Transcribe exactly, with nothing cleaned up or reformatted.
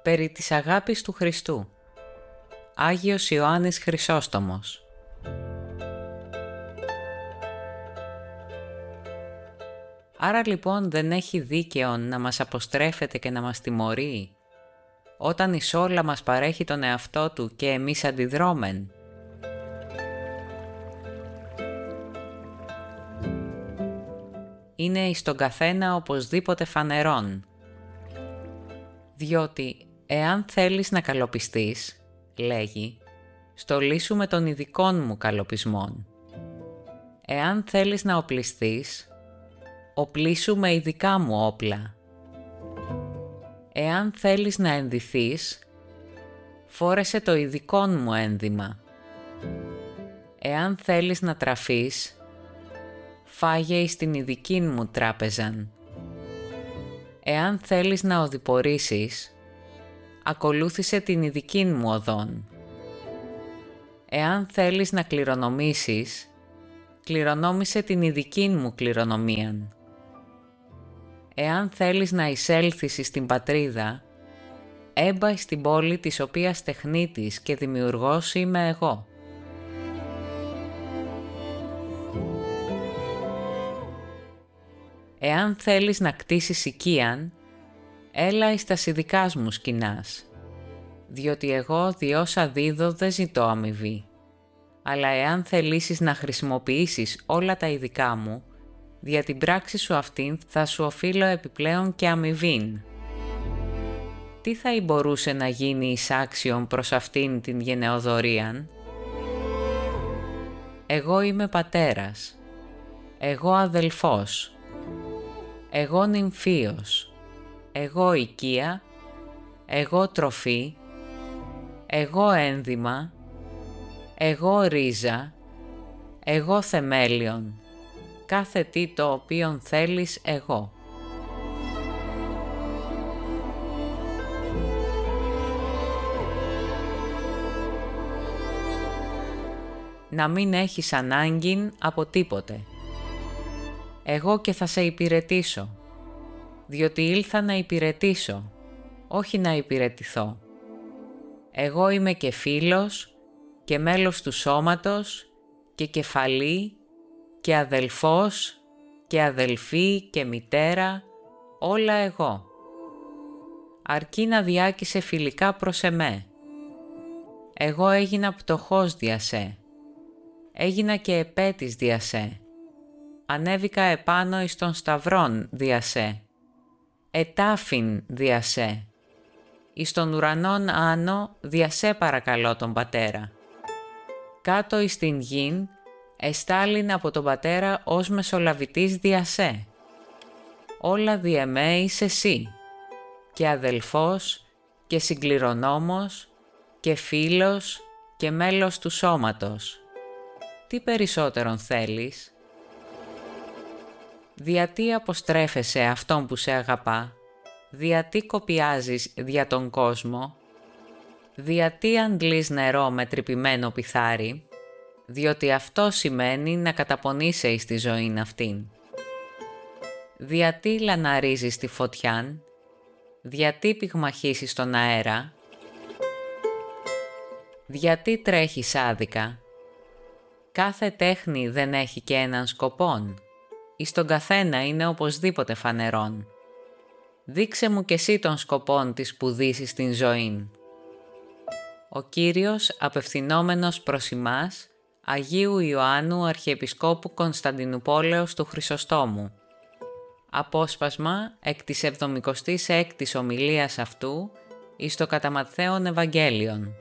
Περί της αγάπης του Χριστού. Άγιος Ιωάννης Χρυσόστομος. Άρα λοιπόν δεν έχει δίκαιο να μας αποστρέφεται και να μας τιμωρεί, όταν εις όλα μας παρέχει τον εαυτό του και εμείς αντιδρώμεν. Είναι εις τον καθένα οπωσδήποτε φανερόν. Διότι, εάν θέλεις να καλοπιστείς, λέγει, στολίσου με των ειδικών μου καλοπισμών. Εάν θέλεις να οπλιστείς, οπλίσου με ειδικά μου όπλα. Εάν θέλεις να ενδυθείς, φόρεσε το ειδικόν μου ένδυμα. Εάν θέλεις να τραφείς, φάγε εις την ειδική μου τράπεζαν. Εάν θέλεις να οδηπορήσεις, ακολούθησε την ειδική μου οδόν. Εάν θέλεις να κληρονομήσεις, κληρονόμησε την ειδική μου κληρονομίαν. Εάν θέλεις να εισέλθεις εις την πατρίδα, έμπα στην πόλη της οποίας τεχνίτης και δημιουργός είμαι εγώ. Εάν θέλεις να κτίσεις οικίαν, έλα εις τας ειδικάς μου σκηνάς, διότι εγώ διόσα δίδω δεν ζητώ αμοιβή, αλλά εάν θελήσεις να χρησιμοποιήσεις όλα τα ειδικά μου, δια την πράξη σου αυτήν θα σου οφείλω επιπλέον και αμοιβήν. Τι θα μπορούσε να γίνει εις άξιον προς αυτήν την γενεοδορίαν? Εγώ είμαι πατέρας, εγώ αδελφός, εγώ νυμφίος, εγώ οικία, εγώ τροφή, εγώ ένδυμα, εγώ ρίζα, εγώ θεμέλιον, κάθε τι το οποίον θέλεις εγώ. Να μην έχεις ανάγκην από τίποτε. Εγώ και θα σε υπηρετήσω, διότι ήλθα να υπηρετήσω, όχι να υπηρετηθώ. Εγώ είμαι και φίλος και μέλος του σώματος και κεφαλή και αδελφός και αδελφή και μητέρα, όλα εγώ. Αρκεί να διάκησε φιλικά προς εμέ. Εγώ έγινα πτωχός δια σε, έγινα και επέτης δια σε, ανέβηκα επάνω εις των σταυρών δια σε, ετάφην δια σε, εις των ουρανών άνω δια σε παρακαλώ τον Πατέρα. Κάτω εις την γην εστάλην από τον Πατέρα ως μεσολαβητής δια σε. Όλα δι' εμέ είσαι εσύ, και αδελφός και συγκληρονόμος και φίλος και μέλος του σώματος. Τι περισσότερον θέλεις? Διατί αποστρέφεσαι αυτόν που σε αγαπά? Διατί κοπιάζεις δια τον κόσμο? Διατί αντλείς νερό με τρυπημένο πιθάρι? Διότι αυτό σημαίνει να καταπονείσαι εις τη ζωήν αυτήν. Διατί λαναρίζεις τη φωτιάν? Διατί πυγμαχίσεις τον αέρα? Διατί τρέχεις άδικα? Κάθε τέχνη δεν έχει και έναν σκοπόν. Εις τον καθένα είναι οπωσδήποτε φανερόν. Δείξε μου κι εσύ τον σκοπόν της σπουδής στην ζωήν. Ο Κύριος, απευθυνόμενος προς ημάς, Αγίου Ιωάννου Αρχιεπισκόπου Κωνσταντινουπόλεως του Χρυσοστόμου. Απόσπασμα εκ της εβδομηκοστής έκτης ομιλίας αυτού εις το κατά Ματθαίον Ευαγγέλιον.